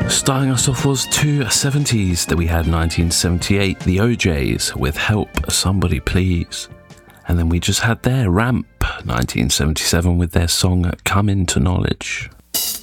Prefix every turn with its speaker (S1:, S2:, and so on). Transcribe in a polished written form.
S1: Starting us off was two 70s that we had, 1978, the OJs with Help Somebody Please. And then we just had their Ramp, 1977, with their song Come Into Knowledge.